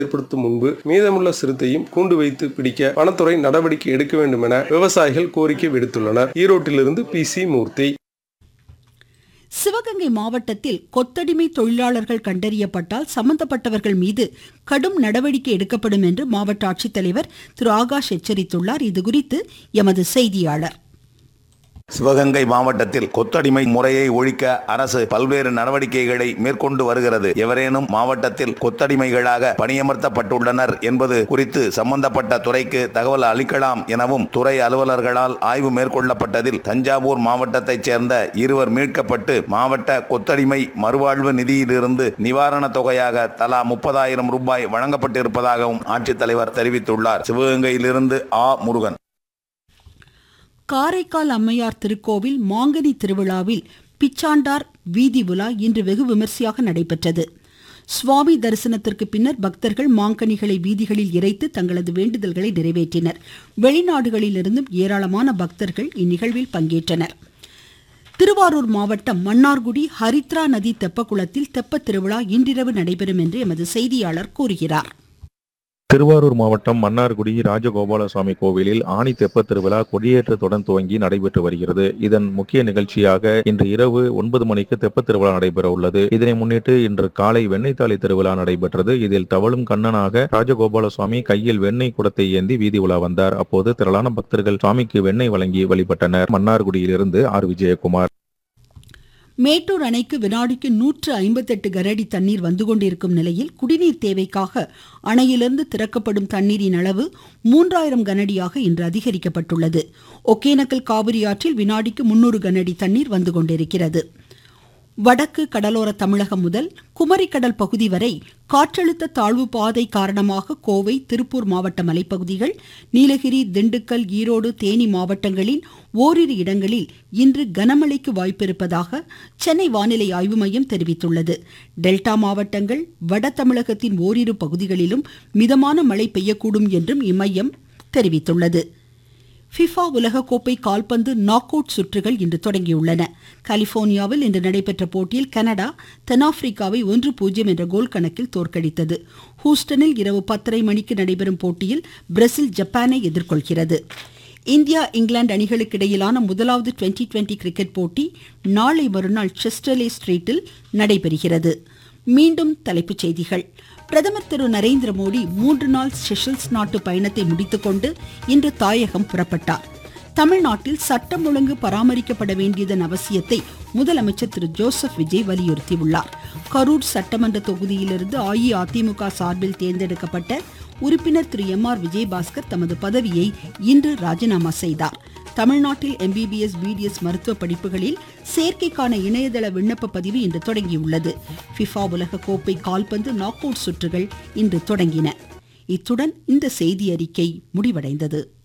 ஏற்படுத்தும் முன்பு மீதமுள்ள சிறுத்தையும் கூண்டு வைத்து பிடிக்க வனத்துறை நடவடிக்கை எடுக்க வேண்டும் என விவசாயிகள் கோரிக்கை விடுத்துள்ளனர். ஈரோட்டிலிருந்து PC மூர்த்தி. சிவகங்கை மாவட்டத்தில் கொத்தடிமை தொழிலாளர்கள் கண்டறியப்பட்டால் சம்பந்தப்பட்டவர்கள் மீது கடும் நடவடிக்கை எடுக்கப்படும் என்று மாவட்ட ஆட்சித்தலைவர் திரு ஆகாஷ் எச்சரித்துள்ளார். இதுகுறித்து எமது செய்தியாளர். சிவகங்கை மாவட்டத்தில் கொத்தடிமை முறையை ஒழிக்க அரசு பல்வேறு நடவடிக்கைகளை மேற்கொண்டு வருகிறது. எவரேனும் மாவட்டத்தில் கொத்தடிமைகளாக பணியமர்த்தப்பட்டுள்ளனர் என்பது குறித்து சம்பந்தப்பட்ட துறைக்கு தகவல் அளிக்கலாம் எனவும் துறை அலுவலர்களால் ஆய்வு மேற்கொள்ளப்பட்டதில் தஞ்சாவூர் மாவட்டத்தைச் சேர்ந்த 2 மீட்கப்பட்டு மாவட்ட கொத்தடிமை மறுவாழ்வு நிதியிலிருந்து நிவாரணத் தொகையாக தலா 30,000 ரூபாய் வழங்கப்பட்டிருப்பதாகவும் ஆட்சித்தலைவர் தெரிவித்துள்ளார். சிவகங்கையிலிருந்து முருகன். காரைக்கால் அம்மையார் திருக்கோவில் மாங்கனி திருவிழாவில் பிச்சாண்டார் வீதி உலா இன்று வெகு விமர்சையாக நடைபெற்றது. சுவாமி தரிசனத்திற்கு பின்னர் பக்தர்கள் மாங்கனிகளை வீதிகளில் இறைத்து தங்களது வேண்டுதல்களை நிறைவேற்றினர். வெளிநாடுகளிலிருந்தும் ஏராளமான பக்தர்கள் இந்நிகழ்வில் பங்கேற்றனர். திருவாரூர் மாவட்டம் மன்னார்குடி ஹரித்ரா நதி தெப்பக்குளத்தில் தெப்ப திருவிழா இன்றிரவு நடைபெறும் என்று எமது செய்தியாளர் கூறுகிறார். திருவாரூர் மாவட்டம் மன்னார்குடி ராஜகோபாலசுவாமி கோவிலில் ஆணி தெப்ப திருவிழா கொடியேற்றத்துடன் துவங்கி நடைபெற்று வருகிறது. இதன் முக்கிய நிகழ்ச்சியாக இன்று இரவு 9 மணிக்கு தெப்ப திருவிழா நடைபெற உள்ளது. இதனை முன்னிட்டு இன்று காலை வெண்ணெய் தாலி திருவிழா நடைபெற்றது. இதில் தவழும் கண்ணனாக ராஜகோபாலசுவாமி கையில் வெண்ணெய் குடத்தை ஏந்தி வீதி உலா வந்தார். அப்போது திரளான பக்தர்கள் சுவாமிக்கு வெண்ணெய் வழங்கி வழிபட்டனர். மன்னார்குடியிலிருந்து விஜயகுமார். மேட்டூர் அணைக்கு வினாடிக்கு 158 கனஅடி தண்ணீர் வந்து கொண்டிருக்கும் நிலையில் குடிநீர் தேவைக்காக அணையிலிருந்து திறக்கப்படும் தண்ணீரின் அளவு 3000 கனஅடியாக இன்று அதிகரிக்கப்பட்டுள்ளது. ஒகேனக்கல் காவிரி ஆற்றில் வினாடிக்கு 300 கனஅடி தண்ணீர் வந்து கொண்டிருக்கிறது. வடக்கு கடலோர தமிழகம் முதல் குமரிக்கடல் பகுதி வரை காற்றழுத்த தாழ்வு பாதை காரணமாக கோவை, திருப்பூர் மாவட்ட மலைப்பகுதிகள், நீலகிரி, திண்டுக்கல், ஈரோடு, தேனி மாவட்டங்களின் ஓரிரு இடங்களில் இன்று கனமழைக்கு வாய்ப்பிருப்பதாக சென்னை வானிலை ஆய்வு மையம் தெரிவித்துள்ளது. டெல்டா மாவட்டங்கள், வட தமிழகத்தின் ஓரிரு பகுதிகளிலும் மிதமான மழை பெய்யக்கூடும் என்றும் இம்மையம் தெரிவித்துள்ளது. ஃபிஃபா உலகக்கோப்பை கால்பந்து நாக் அவுட் சுற்றுகள் இன்று தொடங்கியுள்ளன. கலிபோர்னியாவில் இன்று நடைபெற்ற போட்டியில் கனடா தென்னாப்பிரிக்காவை 1-0 என்ற கோல் கணக்கில் தோற்கடித்தது. ஹூஸ்டனில் இரவு 10:30 மணிக்கு நடைபெறும் போட்டியில் பிரேசில் ஜப்பானை எதிர்கொள்கிறது. இந்தியா இங்கிலாந்து அணிகளுக்கு இடையிலான முதலாவது 2020 கிரிக்கெட் போட்டி நாளை மறுநாள் செஸ்டர்லே ஸ்ட்ரீட்டில் நடைபெறுகிறது. மீண்டும் தலைப்புச் செய்திகள். பிரதமர் திரு நரேந்திர மோடி 3 நாள் செஷல்ஸ் நாட்டு பயணத்தை முடித்துக்கொண்டு இன்று தாயகம் புறப்பட்டார். தமிழ்நாட்டில் சட்டம் ஒழுங்கு பராமரிக்கப்பட வேண்டியதன் அவசியத்தை முதலமைச்சர் திரு ஜோசப் விஜய் வலியுறுத்தியுள்ளார். கரூர் சட்டமன்ற தொகுதியிலிருந்து அஇஅதிமுக சார்பில் தேர்ந்தெடுக்கப்பட்ட உறுப்பினர் திரு MR விஜயபாஸ்கர் தமது பதவியை இன்று ராஜினாமா செய்தார். தமிழ்நாட்டில் MBBS, BDS மருத்துவ படிப்புகளில் சேர்க்கைக்கான இணையதள விண்ணப்ப பதிவு இன்று தொடங்கியுள்ளது. ஃபிஃபா உலகக்கோப்பை கால்பந்து நாக் அவுட் சுற்றுகள் இன்று தொடங்கின. இத்துடன் இந்த செய்தி அறிக்கை முடிவடைந்தது.